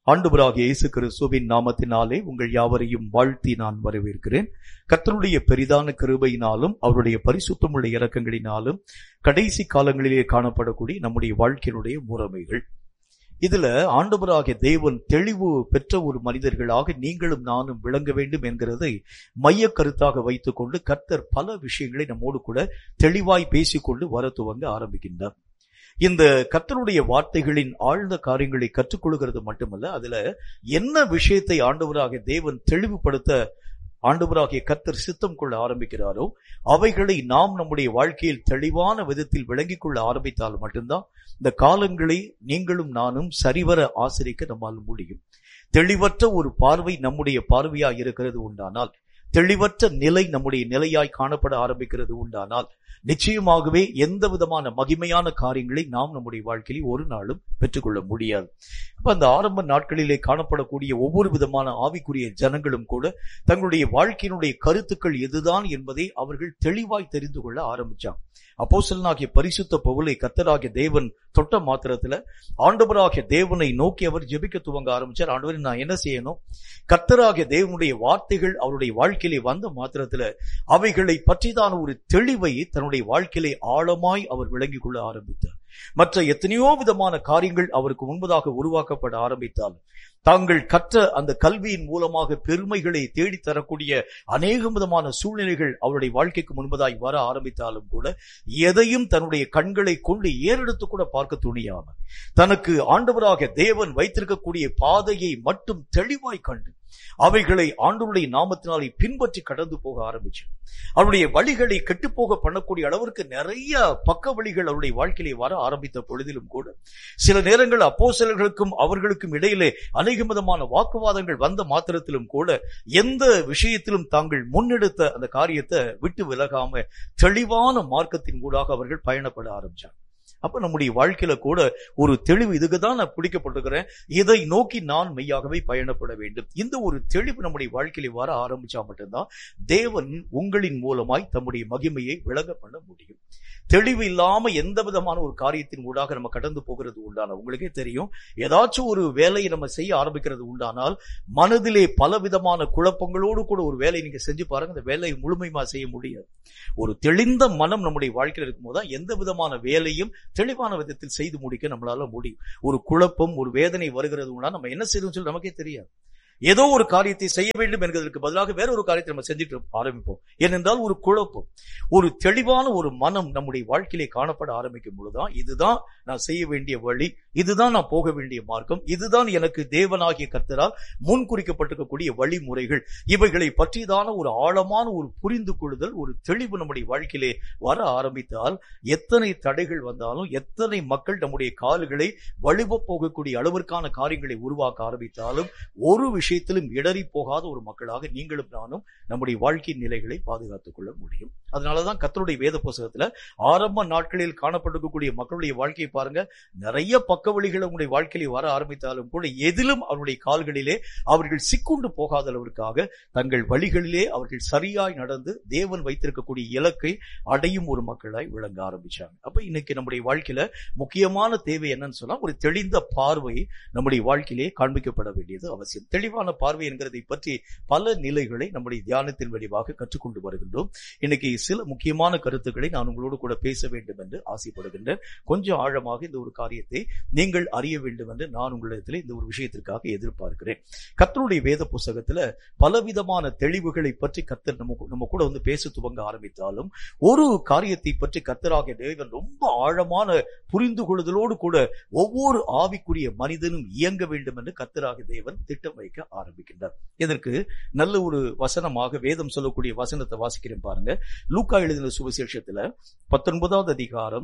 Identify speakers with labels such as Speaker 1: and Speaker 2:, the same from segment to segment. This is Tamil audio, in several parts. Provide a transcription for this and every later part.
Speaker 1: ஆண்டவராகிய இயேசு கிறிஸ்துவின் நாமத்தினாலே உங்கள் யாவரையும் வாழ்த்தி நான் வரவேற்கிறேன். கர்த்தருடைய பெரிதான கிருபையினாலும் அவருடைய பரிசுத்தமுள்ள இரக்கங்களினாலும் கடைசி காலங்களிலே காணப்படக்கூடிய நம்முடைய வாழ்க்கையினுடைய முறைமைகள், இதுல ஆண்டவராகிய தேவன் தெளிவு பெற்ற ஒரு மனிதர்களாக நீங்களும் நானும் விளங்க வேண்டும் என்கிறதை மைய கருத்தாக வைத்துக் கொண்டு கர்த்தர் பல விஷயங்களை நம்மோடு கூட தெளிவாய் பேசிக்கொண்டு வர துவங்க ஆரம்பிக்கின்றார். இந்த கர்த்தருடைய வார்த்தைகளின் ஆழ்ந்த காரியங்களை கற்றுக்கொள்கிறது மட்டுமல்ல, அதுல என்ன விஷயத்தை ஆண்டவராகிய தேவன் தெளிவுபடுத்த ஆண்டவராகிய கர்த்தர் சித்தம் கொள்ள ஆரம்பிக்கிறாரோ அவைகளை நாம் நம்முடைய வாழ்க்கையில் தெளிவான விதத்தில் விளங்கிக் கொள்ள ஆரம்பித்தால் மட்டும்தான் இந்த காலங்களை நீங்களும் நானும் சரிவர ஆசிரிக்க நம்மால் முடியும். தெளிவற்ற ஒரு பார்வை நம்முடைய பார்வையாய் இருக்கிறது உண்டானால், தெளிவற்ற நிலை நம்முடைய நிலையாய் காணப்பட ஆரம்பிக்கிறது உண்டானால், நிச்சயமாகவே எந்த விதமான மகிமையான காரியங்களை நாம் நம்முடைய வாழ்க்கையில் ஒரு நாளும் பெற்றுக்கொள்ள முடியாது. அப்ப அந்த ஆரம்ப நாட்களிலே காணப்படக்கூடிய ஒவ்வொரு விதமான ஆவிக்குரிய ஜனங்களும் கூட தங்களுடைய வாழ்க்கையினுடைய கருத்துக்கள் எதுதான் என்பதை அவர்கள் தெளிவாய் தெரிந்து கொள்ள ஆரம்பிச்சாங்க. அப்போஸ்தலனாகிய பரிசுத்த பவுலை கர்த்தராகிய தேவன் தொட்ட மாத்திரத்துல ஆண்டவராகிய தேவனை நோக்கி அவர் ஜெபிக்க துவங்க ஆரம்பிச்சார். ஆண்டவரே, நான் என்ன செய்யணும்? கர்த்தராகிய தேவனுடைய வார்த்தைகள் அவருடைய வாழ்க்கையிலே வந்த மாத்திரத்துல அவைகளை பற்றிதான ஒரு தெளிவை தன்னுடைய வாழ்க்கையிலே ஆழமாய் அவர் விளங்கிக் கொள்ள ஆரம்பித்தார். மற்ற எத்தனையோ விதமான காரியங்கள் அவருக்கு முன்பதாக உருவாக்கப்பட ஆரம்பித்தாலும், தாங்கள் கற்ற அந்த கல்வியின் மூலமாக பெருமைகளை தேடித்தரக்கூடிய அநேக விதமான சூழ்நிலைகள் அவருடைய வாழ்க்கைக்கு முன்பதாய் வர ஆரம்பித்தாலும் கூட எதையும் தன்னுடைய கண்களை கொண்டு ஏறெடுத்து கூட பார்க்க துணியாமல் தனக்கு ஆண்டவராக தேவன் வைத்திருக்கக்கூடிய பாதையை மட்டும் தெளிவாய் கண்டு அவைகளை ஆண்டவருடைய நாமத்தினாலே பின்பற்றி கடந்து போக ஆரம்பிச்சு அவருடைய வழிகளை கெட்டுப்போக பண்ணக்கூடிய அளவிற்கு நிறைய பக்க வழிகள் அவருடைய வாழ்க்கையிலே வர ஆரம்பித்த பொழுதிலும் கூட சில நேரங்கள் அப்போஸ்தலர்களுக்கும் அவர்களுக்கும் இடையிலே அநேக விதமான வாக்குவாதங்கள் வந்த மாத்திரத்திலும் கூட எந்த விஷயத்திலும் தாங்கள் முன்னெடுத்த அந்த காரியத்தை விட்டு விலகாம தெளிவான மார்க்கத்தின் ஊடாக அவர்கள் பயணப்பட ஆரம்பிச்சாங்க. அப்ப நம்முடைய வாழ்க்கையில கூட ஒரு தெளிவு, இதுக்குதான் நான் பிடிக்கப்பட்டிருக்கிறேன், இதை நோக்கி நான் மெய்யாகவே பயணப்பட வேண்டும். இந்த ஒரு தெளிவு நம்முடைய வாழ்க்கையில வர ஆரம்பிச்சா மட்டும்தான் தேவன் உங்களின் மூலமாய் தம்முடைய மகிமையை விளங்க பண்ண முடியும். தெளிவு இல்லாம எந்த விதமான ஒரு காரியத்தின் ஊடாக நம்ம கடந்து போகிறது உண்டான உங்களுக்கே தெரியும். ஏதாச்சும் ஒரு வேலையை நம்ம செய்ய ஆரம்பிக்கிறது உண்டானால் மனதிலே பல விதமான குழப்பங்களோடு கூட ஒரு வேலையை நீங்க செஞ்சு பாருங்க, அந்த வேலையை முழுமையா செய்ய முடியாது. ஒரு தெளிந்த மனம் நம்முடைய வாழ்க்கையில் இருக்கும் போதுதான் எந்த விதமான வேலையும் தெளிவான விதத்தில் செய்து முடிக்க நம்மளால முடியும். ஒரு குழப்பம், ஒரு வேதனை வருகிறது உண்டா நம்ம என்ன செய்யணும்னு சொல்லி நமக்கே தெரியாது. ஏதோ ஒரு காரியத்தை செய்ய வேண்டும் என்கிறதுக்கு பதிலாக வேற ஒரு காரியத்தை நம்ம செஞ்சுட்டு ஆரம்பிப்போம். ஏனென்றால் ஒரு குழப்பம். ஒரு தெளிவான ஒரு மனம் நம்முடைய வாழ்க்கையிலே காணப்பட ஆரம்பிக்கும் பொழுதுதான் இதுதான் நான் செய்ய வேண்டிய வழி, இதுதான் நான் போக வேண்டிய மார்க்கம், இதுதான் எனக்கு தேவனாகிய கர்த்தரால் முன் குறிக்கப்பட்டிருக்கக்கூடிய வழிமுறைகள், இவைகளை பற்றிதான ஒரு ஆழமான ஒரு புரிந்து கொள்ளுதல், ஒரு தெளிவு நம்முடைய வாழ்க்கையிலே வர ஆரம்பித்தால் எத்தனை தடைகள் வந்தாலும், எத்தனை மக்கள் நம்முடைய கால்களை வழுவ போகக்கூடிய அளவிற்கான காரியங்களை உருவாக்க ஆரம்பித்தாலும் ஒரு விஷயத்திலும் இடறி போகாத ஒரு மக்களாக நீங்களும் நானும் நம்முடைய வாழ்க்கையின் நிலைகளை பாதுகாத்துக் கொள்ள முடியும். அதனாலதான் கர்த்தருடைய வேத புத்தகத்துல ஆரம்ப நாட்களில் காணப்பட்டிருக்கக்கூடிய மக்களுடைய வாழ்க்கையை பாருங்க, நிறைய பக்க வழிகள் அவங்களுடைய வாழ்க்கையிலே வர ஆரம்பித்தாலும் கூட எதிலும் அவருடைய கால்களிலே அவர்கள் சிக்குண்டு போகாத அளவிற்காக தங்கள் வழிகளிலே அவர்கள் சரியாய் நடந்து தேவன் வைத்திருக்கக்கூடிய இலக்கை அடையும் ஒரு மக்களாய் விளங்க ஆரம்பிச்சாங்க. அப்ப இன்னைக்கு நம்முடைய வாழ்க்கையில முக்கியமான தேவை என்னன்னு சொன்னா, ஒரு தெளிந்த பார்வை நம்முடைய வாழ்க்கையிலே காண்பிக்கப்பட வேண்டியது அவசியம். தெளிவான பார்வை என்கிறதை பற்றி பல நிலைகளை நம்முடைய தியானத்தின் வழியாக கற்றுக்கொண்டு வருகின்றோம். இன்னைக்கு சில முக்கியமான கருத்துக்களை நான் உங்களோடு கூட பேச வேண்டும் என்று ஆசைப்படுகின்றேன். கொஞ்சம் ஆழமாக இந்த ஒரு காரியத்தை நீங்கள் அறிய வேண்டும் என்று நான் உங்களிடத்தில் இந்த ஒரு விஷயத்திற்காக எதிர்பார்க்கிறேன். கர்த்தருடைய வேத புத்தகத்துல பலவிதமான தெளிவுகளை பற்றி கர்த்தர் நம்ம கூட வந்து பேச துவங்க ஆரம்பித்தாலும் ஒரு காரியத்தை பற்றி கர்த்தராகிய தேவன் ரொம்ப ஆழமான புரிந்து கொள்ளுதலோடு கூட ஒவ்வொரு ஆவிக்குரிய மனிதனும் இயங்க வேண்டும் என்று கர்த்தராகிய தேவன் திட்டம் வைக்க ஆரம்பிக்கின்றார். இதற்கு நல்ல ஒரு வசனமாக வேதம் சொல்லக்கூடிய வசனத்தை வாசிக்கிறேன் பாருங்க. லூக்கா எழுதின சுவிசேஷத்துல 19வது அதிகாரம்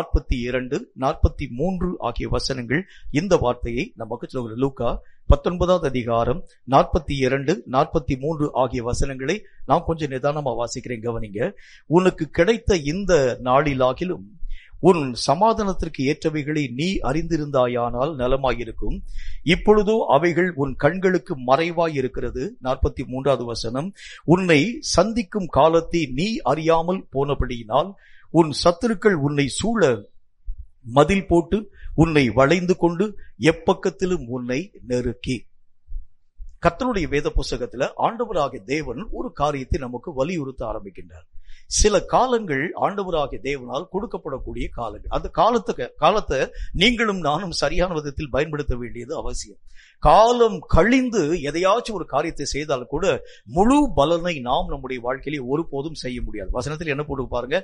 Speaker 1: 42, 43 ஆகிய வசனங்கள் இந்த வார்த்தையை நமக்கு சொல்கிற. லூக்கா 19வது அதிகாரம் 42, 43 ஆகிய வசனங்களை நான் கொஞ்சம் நிதானமா வாசிக்கிறேன், கவனிங்க. உனக்கு கிடைத்த இந்த நாளிலாகிலும் உன் சமாதானத்திற்கு ஏற்றவைகளை நீ அறிந்திருந்தாயானால் நலமாயிருக்கும். இப்பொழுதோ அவைகள் உன் கண்களுக்கு மறைவாய் இருக்கிறது. 43வது வசனம், உன்னை சந்திக்கும் காலத்தை நீ அறியாமல் போனபடியினால் உன் சத்துருக்கள் உன்னை சூழ மதில் போட்டு உன்னை வளைந்து கொண்டு எப்பக்கத்திலும் உன்னை நெருக்கி. கர்த்தருடைய வேத புஸ்தகத்துல ஆண்டவராகிய தேவன் ஒரு காரியத்தை நமக்கு வலியுறுத்த ஆரம்பிக்கின்றார். சில காலங்கள் ஆண்டவராகிய தேவனால் கொடுக்கப்படக்கூடிய காலங்கள். அந்த காலத்தை நீங்களும் நானும் சரியான விதத்தில் பயன்படுத்த வேண்டியது அவசியம். காலம் கழிந்து எதையாச்சும் ஒரு காரியத்தை செய்தால் கூட முழு பலனை நாம் நம்முடைய வாழ்க்கையிலே ஒருபோதும் செய்ய முடியாது. வசனத்தில் என்ன போட்டு பாருங்க,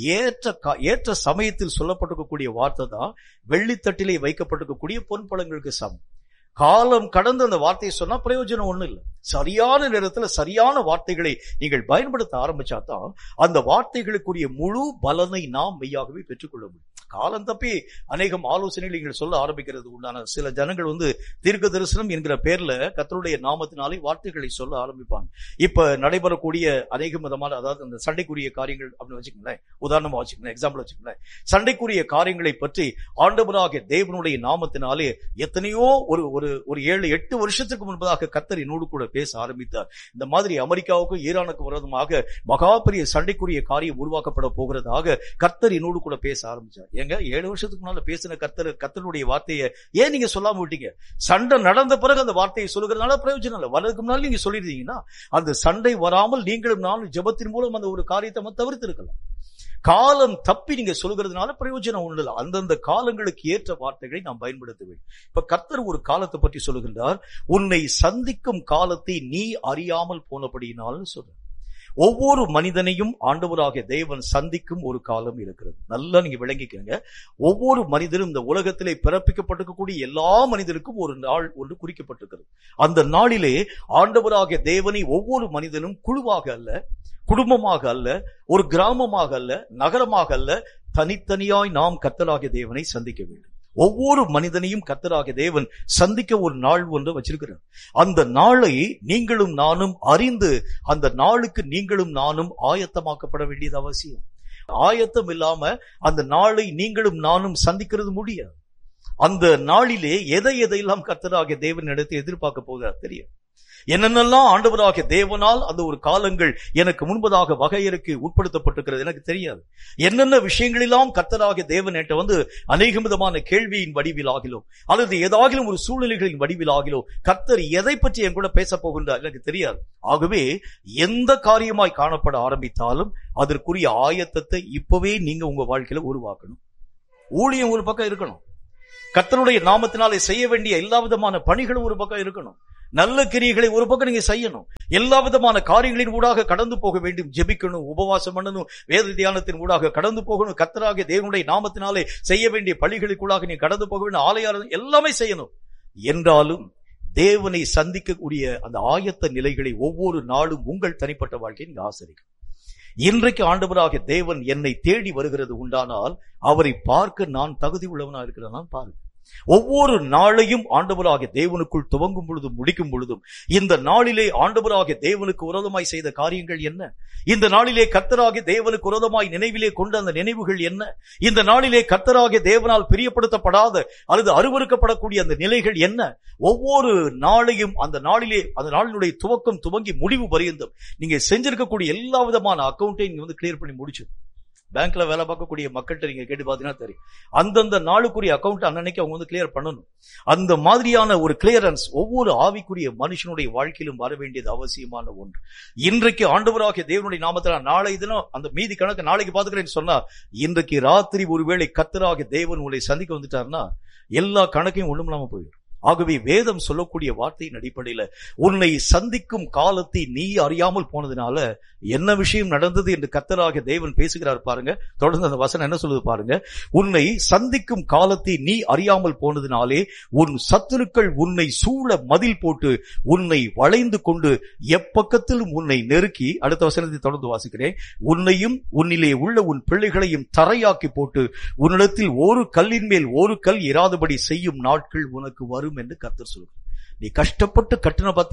Speaker 1: ஏற்ற சமயத்தில் சொல்லப்பட்டிருக்கக்கூடிய வார்த்தை தான் வெள்ளித்தட்டிலே வைக்கப்பட்டிருக்கக்கூடிய பொன்பழங்களுக்கு சமம். காலம் கடந்து அந்த வார்த்தையை சொன்னா பிரயோஜனம் ஒண்ணும் இல்லை. சரியான நேரத்துல சரியான வார்த்தைகளை நீங்கள் பயன்படுத்த ஆரம்பிச்சாதான் அந்த வார்த்தைகளுக்குரிய முழு பலனை நாம் மெய்யாகவே பெற்றுக்கொள்ள முடியும். காலம் தப்பி அநேகம் ஆலோசனைகள் நீங்கள் சொல்ல ஆரம்பிக்கிறது உண்டான சில ஜனங்கள் தீர்க்க தரிசனம் என்கிற பேர்ல கர்த்தருடைய நாமத்தினாலே வார்த்தைகளை சொல்ல ஆரம்பிப்பாங்க. இப்ப நடைபெறக்கூடிய அநேக விதமான, அதாவது அந்த சண்டைக்குரிய காரியங்கள் அப்படின்னு வச்சுக்கோங்களேன், உதாரணமா வச்சுக்கோங்களேன், எக்ஸாம்பிள் வச்சுக்கோங்களேன். சண்டைக்குரிய காரியங்களை பற்றி ஆண்டவராகிய தேவனுடைய நாமத்தினாலே எத்தனையோ ஒரு 7-8 வருஷத்துக்கு முன்பதாக கர்த்தர் என்னோடு கூட பேச ஆரம்பித்தார். இந்த மாதிரி அமெரிக்காவுக்கும் ஈரானுக்கும் விரோதமாக மகா பெரிய சண்டைக்குரிய காரியம் உருவாக்கப்பட போகிறதாக கர்த்தர் என்னோடு கூட பேச ஆரம்பிச்சார். ஏங்க 7 வருஷத்துக்கு முன்னால பேசின கர்த்தருடைய வார்த்தையை ஏன் நீங்க சொல்லாம விட்டீங்க? சண்டை நடந்த பிறகு அந்த வார்த்தையை சொல்லுகிறதுனால பிரயோஜனம் இல்லை. வரதுக்கு முன்னால நீங்க சொல்லிருந்தீங்கன்னா அந்த சண்டை வராமல் நீங்களும் நானும் ஜெபத்தின் மூலம் அந்த ஒரு காரியத்தை தவிர்த்து இருக்கலாம். காலம் தப்பி நீங்க சொல்லுகிறதுனால பிரயோஜனம் ஒண்ணு இல்லை. அந்தந்த காலங்களுக்கு ஏற்ற வார்த்தைகளை நாம் பயன்படுத்த வேண்டும். இப்ப கர்த்தர் ஒரு காலத்தை பற்றி சொல்லுகின்றார், உன்னை சந்திக்கும் காலத்தை நீ அறியாமல் போனபடியினால் சொல்ற. ஒவ்வொரு மனிதனையும் ஆண்டவராகிய தேவன் சந்திக்கும் ஒரு காலம் இருக்கிறது. நல்லா நீங்க விளங்கிக்கங்க. ஒவ்வொரு மனிதனும் இந்த உலகத்திலே பிறப்பிக்கப்பட்டிருக்கக்கூடிய எல்லா மனிதனுக்கும் ஒரு நாள் ஒன்று குறிக்கப்பட்டிருக்கிறது. அந்த நாளிலே ஆண்டவராகிய தேவனை ஒவ்வொரு மனிதனும் குழுவாக அல்ல, குடும்பமாக அல்ல, ஒரு கிராமமாக அல்ல, நகரமாக அல்ல, தனித்தனியாய் நாம் கர்த்தராகிய தேவனை சந்திக்க வேண்டும். ஒவ்வொரு மனிதனையும் கர்த்தராகிய தேவன் சந்திக்க ஒரு நாள் ஒன்று வச்சிருக்கிறார். அந்த நாளை நீங்களும் நானும் அறிந்து அந்த நாளுக்கு நீங்களும் நானும் ஆயத்தமாக்கப்பட வேண்டியது அவசியம். ஆயத்தம் இல்லாம அந்த நாளை நீங்களும் நானும் சந்திக்கிறது முடியாது. அந்த நாளிலே எதையெல்லாம் கர்த்தராகிய தேவன் இடத்தை எதிர்பார்க்க போகிறார் தெரியும். என்னென்னலாம் ஆண்டவராகிய தேவனால் அந்த ஒரு காலங்கள் எனக்கு முன்பதாக வகையறுக்கு உட்படுத்தப்பட்டிருக்கிறது எனக்கு தெரியாது. என்னென்ன விஷயங்களெல்லாம் கர்த்தராகிய தேவன் என்கிட்ட அநேக விதமான கேள்வியின் வடிவில் ஆகிலோ அல்லது ஏதாகிலும் ஒரு சூழ்நிலைகளின் வடிவில் ஆகிலோ கர்த்தர் எதை பற்றி என் கூட பேச போகின்றார் எனக்கு தெரியாது. ஆகவே எந்த காரியமாய் காணப்பட ஆரம்பித்தாலும் அதற்குரிய ஆயத்தத்தை இப்பவே நீங்க உங்க வாழ்க்கையில உருவாக்கணும். ஊழியம் ஒரு பக்கம் இருக்கணும், கர்த்தருடைய நாமத்தினாலே செய்ய வேண்டிய எல்லா விதமான பணிகளும் ஒரு பக்கம் இருக்கணும், நல்ல கிரியைகளை ஒரு பக்கம் நீங்க செய்யணும், எல்லா விதமான காரியங்களின் ஊடாக கடந்து போக வேண்டும், ஜெபிக்கணும், உபவாசம் பண்ணணும், வேத தியானத்தின் ஊடாக கடந்து போகணும், கர்த்தராகிய தேவனுடைய நாமத்தினாலே செய்ய வேண்டிய பணிகளுக்குள்ளாக நீ கடந்து போக வேண்டும், ஆலயம் எல்லாமே செய்யணும். என்றாலும் தேவனை சந்திக்கக்கூடிய அந்த ஆயத்த நிலைகளை ஒவ்வொரு நாளும் உங்கள் தனிப்பட்ட வாழ்க்கையை நீங்க ஆசரிக்கும். இன்றைக்கு ஆண்டவராகிய தேவன் என்னை தேடி வருகிறது உண்டானால் அவரை பார்க்க நான் தகுதி உள்ளவனா இருக்கிறேன் பாருங்க. ஒவ்வொரு நாளையும் ஆண்டவராகிய தேவனுக்குள் துவங்கும் பொழுதும் முடிக்கும் பொழுதும் இந்த நாளிலே ஆண்டவராகிய தேவனுக்கு விரோதமாய் செய்த காரியங்கள் என்ன, இந்த நாளிலே கர்த்தராகிய தேவனுக்கு விரோதமாய் நினைவிலே கொண்ட அந்த நினைவுகள் என்ன, இந்த நாளிலே கர்த்தராகிய தேவனால் பிரியப்படுத்தப்படாத அல்லது அருவருக்கப்படக்கூடிய அந்த நிலைகள் என்ன, ஒவ்வொரு நாளையும் அந்த நாளிலே அந்த நாளினுடைய துவக்கம் துவங்கி முடிவு பரியந்தம் நீங்க செஞ்சிருக்கக்கூடிய எல்லா விதமான அக்கௌண்ட்டை நீங்க கிளியர் பண்ணி முடிச்சு. பேங்க்ல வேலை பார்க்கக்கூடிய மக்கள்கிட்ட நீங்க கேட்டு பாத்தீங்கன்னா தெரியும், அந்தந்த நாளுக்குரிய அக்கௌண்ட் அன்னைக்கு அவங்க கிளியர் பண்ணணும். அந்த மாதிரியான ஒரு கிளியரன்ஸ் ஒவ்வொரு ஆவிக்குரிய மனுஷனுடைய வாழ்க்கையிலும் வர வேண்டியது அவசியமான ஒன்று. இன்றைக்கு ஆண்டவராகிய தேவனுடைய நாமத்துல நாளை தினம் அந்த மீதி கணக்கு நாளைக்கு பாத்துக்கிறேன்னு சொன்னா, இன்றைக்கு ராத்திரி ஒருவேளை கர்த்தராகிய தேவன் உங்களை சந்திக்க வந்துட்டாருன்னா எல்லா கணக்கையும் ஒண்ணுமில்லாம போயிடும். ஆகவே வேதம் சொல்லக்கூடிய வார்த்தையின் அடிப்படையில உன்னை சந்திக்கும் காலத்தை நீ அறியாமல் போனதுனால என்ன விஷயம் நடந்தது என்று கர்த்தராகிய தேவன் பேசுகிறார் பாருங்க. தொடர்ந்து அந்த வசனம் என்ன சொல்லுது பாருங்க, உன்னை சந்திக்கும் காலத்தை நீ அறியாமல் போனதுனாலே உன் சத்துருக்கள் உன்னை சூழ மதில் போட்டு உன்னை வளைந்து கொண்டு எப்பக்கத்திலும் உன்னை நெருக்கி, அடுத்த வசனத்தை தொடர்ந்து வாசிக்கிறேன், உன்னையும் உன்னிலே உள்ள உன் பிள்ளைகளையும் தரையாக்கி போட்டு உன்னிடத்தில் ஒரு கல்லின் மேல் ஒரு கல் இராதபடி செய்யும் நாட்கள் உனக்கு வரும் என்று கர்த்தர் சொல்கிறார். நீ கஷ்டப்பட்டு கட்டின பாத்தியா,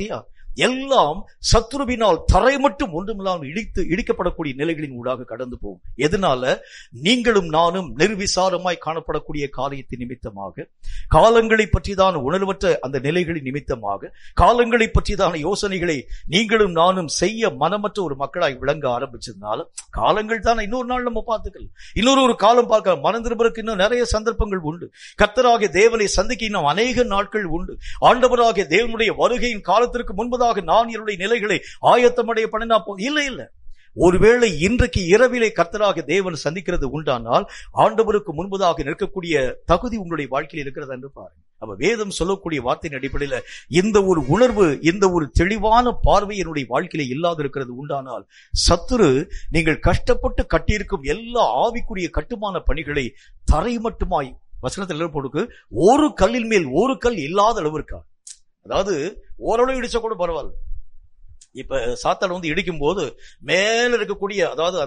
Speaker 1: எல்லாம் சத்துருவினால் தரை மட்டும் ஒன்றுமில்லாமல் இடிக்கப்படக்கூடிய நிலைகளின் ஊடாக கடந்து போகும். எதனால? நீங்களும் நானும் நிர்விசாரமாய் காணப்படக்கூடிய காரியத்தை நிமித்தமாக, காலங்களை பற்றிதான உணர்வற்ற அந்த நிலைகளின் நிமித்தமாக, காலங்களை பற்றிதான யோசனைகளை நீங்களும் நானும் செய்ய மனமற்ற ஒரு மக்களாய் விளங்க ஆரம்பிச்சதுனால, காலங்கள் தானே, இன்னொரு நாள் நம்ம பார்த்துக்கலாம், இன்னொரு காலம் பார்க்கலாம், மனம் திரும்புறதுக்கு இன்னும் நிறைய சந்தர்ப்பங்கள் உண்டு. கர்த்தராகிய தேவனை சந்திக்க இன்னும் அநேக நாட்கள் உண்டு. ஆண்டவராகிய தேவனுடைய வருகையின் காலத்திற்கு முன்பதாக நான் என்னுடைய நிலைகளை ஆயத்தமடைய பண்ணினா இல்லை. ஒருவேளை இன்றைக்கு இரவிலே கர்த்தராகிய தேவன் சந்திக்கிறது உண்டானால் ஆண்டவருக்கு முன்பதாக நிற்கக்கூடிய தகுதி உங்களுடைய வாழ்க்கையில் இருக்கிறது என்று பாருங்க. அப்ப வேதம் சொல்லக்கூடிய வார்த்தையின் அடிப்படையில் இந்த ஒரு உணர்வு, இந்த ஒரு தெளிவான பார்வை என்னுடைய வாழ்க்கையில இல்லாது இருக்கிறது உண்டானால், சத்துரு நீங்கள் கஷ்டப்பட்டு கட்டியிருக்கும் எல்லா ஆவிக்குரிய கட்டுமான பணிகளை தரை மட்டுமாய் வசனத்தில் போடுக்கு ஒரு கல்லின் மேல் ஒரு கல் இல்லாத அளவிற்கா. அதாவது ஓரளவு இடிச்சா கூட பரவாயில்ல. இப்ப சாத்தான் இடிக்கும் போது மேல இருக்கக்கூடிய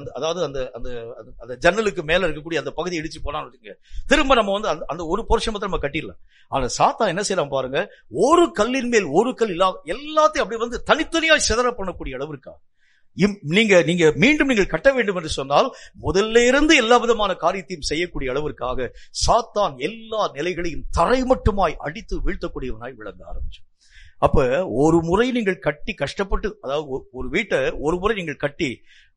Speaker 1: அந்த ஜன்னலுக்கு மேல இருக்கக்கூடிய அந்த பகுதி இடிச்சு போனான்னு திரும்ப நம்ம அந்த ஒரு போர்ஷன் நம்ம கட்டிடலாம். ஆனா சாத்தான் என்ன செய்யலாம் பாருங்க, ஒரு கல்லின் மேல் ஒரு கல் இல்லாத எல்லாத்தையும் அப்படி தனித்தனியா சிதற பண்ணக்கூடிய அளவிற்கா. நீங்க மீண்டும் நீங்கள் கட்ட வேண்டும் என்று சொன்னால் முதல்ல இருந்து எல்லா விதமான காரியத்தையும் செய்யக்கூடிய அளவிற்காக சாத்தான் எல்லா நிலைகளையும் தரை மட்டுமாய் அடித்து வீழ்த்தக்கூடியவனாய் விளங்க ஆரம்பிச்சு. அப்ப ஒரு முறை நீங்கள் கட்டி கஷ்டப்பட்டு, அதாவது ஒரு வீட்டை ஒரு முறை நீங்கள் கட்டி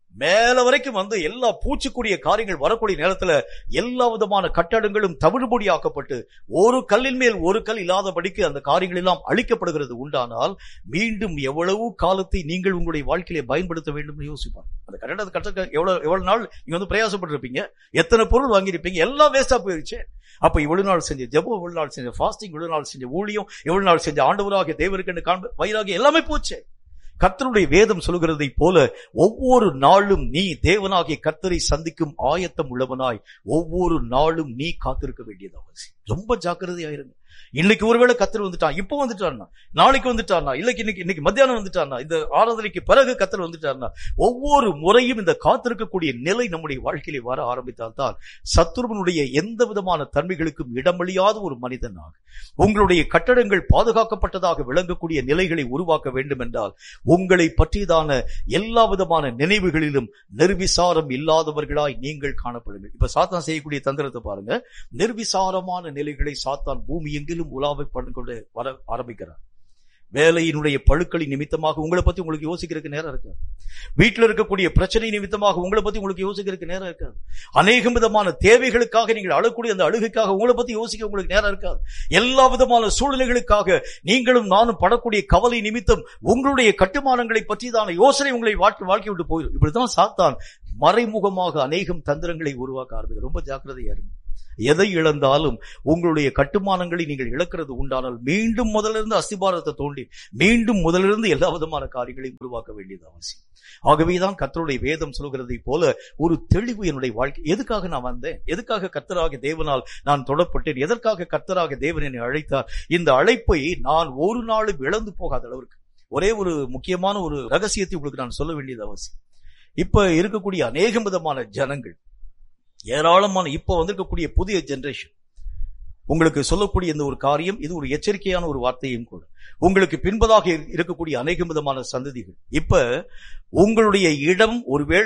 Speaker 1: மேல வரைக்கும் எல்லா பூச்சிக்கூடிய காரியங்கள் வரக்கூடிய நேரத்துல எல்லா விதமான கட்டடங்களும் தவிடுபொடி ஆக்கப்பட்டு ஒரு கல்லின் மேல் ஒரு கல் இல்லாதபடிக்கு அந்த காரியங்கள் எல்லாம் அழிக்கப்படுகிறது உண்டானால் மீண்டும் எவ்வளவு காலத்தை நீங்கள் உங்களுடைய வாழ்க்கையிலே பயன்படுத்த வேண்டும் யோசிப்பாங்க. அந்த கட்டடத்தை கட்ட எவ்வளவு நாள் நீங்க பிரயாசப்பட்டிருப்பீங்க, எத்தனை பொருள் வாங்கியிருப்பீங்க, எல்லாம் வேஸ்டா போயிருச்சு. அப்ப இவ்வளவு நாள் செஞ்ச ஜெபம், இவ்வளவு நாள் செஞ்ச ஃபாஸ்டிங், இவ்வளவு நாள் செஞ்ச ஊழியம், இவ்வளவு நாள் செஞ்ச ஆண்டவராகிய தேவருக்கு வைராகியம் எல்லாமே போச்சு. கர்த்தருடைய வேதம் சொல்கிறதை போல ஒவ்வொரு நாளும் நீ தேவனாகிய கர்த்தரை சந்திக்கும் ஆயத்தம் உள்ளவனாய் ஒவ்வொரு நாளும் நீ காத்திருக்க வேண்டியது அவசியம். ரொம்ப ஜாக்கிரதையாயிருங்க. இன்னைக்கு ஒருவேளை கர்த்தர் வந்துட்டான், இப்போ வந்துட்டான்னா, நாளைக்கு வந்துட்டான்னா, இன்னைக்கு மத்தியானம் வந்துட்டான்னா, இந்த ஆராதனைக்கு பிறகு கர்த்தர் வந்துட்டான்னா, ஒவ்வொரு முறையும் இந்த காத்திருக்கக்கூடிய நிலை நம்முடைய வாழ்க்கையிலே வர ஆரம்பித்தால்தான் சத்துருவனுடைய எந்த விதமான தன்மைகளுக்கும் இடமளியாத ஒரு மனிதனாக உங்களுடைய கட்டடங்கள் பாதுகாக்கப்பட்டதாக விளங்கக்கூடிய நிலைகளை உருவாக்க வேண்டும் என்றால் உங்களை பற்றியதான எல்லா விதமான நினைவுகளிலும் நிர்விசாரம் இல்லாதவர்களாய் நீங்கள் காணப்படுங்கள். இப்ப சாத்தான் செய்யக்கூடிய தந்திரத்தை பாருங்க. நிர்விசாரமான நிலைகளை சாத்தான் பூமி எங்கிலும் உலாவை கொண்டு வர ஆரம்பிக்கிறார். வேலையினுடைய பழுக்களின் நிமித்தமாக உங்களை பத்தி உங்களுக்கு யோசிக்கிறதுக்கு நேரம் இருக்காது. வீட்டில் இருக்கக்கூடிய பிரச்சனை நிமித்தமாக உங்களை பத்தி உங்களுக்கு யோசிக்கிறதுக்கு நேரம் இருக்காது. அநேக விதமான தேவைகளுக்காக நீங்கள் அழக்கூடிய அந்த அழுகைக்காக உங்களை பத்தி யோசிக்க உங்களுக்கு நேரம் இருக்காது. எல்லா விதமான சூழ்நிலைகளுக்காக நீங்களும் நானும் படக்கூடிய கவலை நிமித்தம் உங்களுடைய கட்டுமானங்களை பற்றிதான யோசனை உங்களை வாழ்க்கை விட்டு போயிடும். இப்படித்தான் சாத்தான் மறைமுகமாக அநேகம் தந்திரங்களை உருவாக்க ஆரம்பிக்கும். ரொம்ப ஜாக்கிரதையா இருங்க. எதை இழந்தாலும் உங்களுடைய கட்டுமானங்களை நீங்கள் இழக்கிறது உண்டானால் மீண்டும் முதலிருந்து அஸ்திபாரத்தை தோண்டி மீண்டும் முதலிருந்து எல்லா விதமான காரியங்களையும் உருவாக்க வேண்டியது அவசியம். ஆகவேதான் கர்த்தருடைய வேதம் சொல்கிறதை போல ஒரு தெளிவு என்னுடைய வாழ்க்கை. எதுக்காக நான் வந்தேன், எதுக்காக கர்த்தராகிய தேவனால் நான் தொடப்பட்டேன், எதற்காக கர்த்தராகிய தேவன் என்னை அழைத்தார், இந்த அழைப்பை நான் ஒரு நாளும் இழந்து போகாத அளவிற்கு ஒரே ஒரு முக்கியமான ஒரு ரகசியத்தை உங்களுக்கு நான் சொல்ல வேண்டியது அவசியம். இப்ப இருக்கக்கூடிய அநேக விதமான ஜனங்கள், ஏராளமான இப்ப வந்திருக்கக்கூடிய புதிய ஜெனரேஷன் உங்களுக்கு சொல்லக்கூடிய இந்த ஒரு காரியம், இது ஒரு எச்சரிக்கையான ஒரு வார்த்தையும் கூட. உங்களுக்கு பின்பதாக இருக்கக்கூடிய அநேக விதமான சந்ததிகள் இப்ப உங்களுடைய இடம் ஒருவேளை